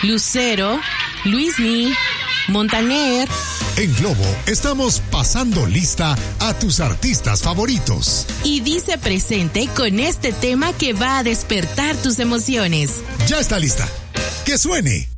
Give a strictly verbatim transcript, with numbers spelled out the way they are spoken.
Lucero, Luismi, Montaner. En Globo estamos pasando lista a tus artistas favoritos. Y dice presente con este tema que va a despertar tus emociones. Ya está lista. ¡Que suene!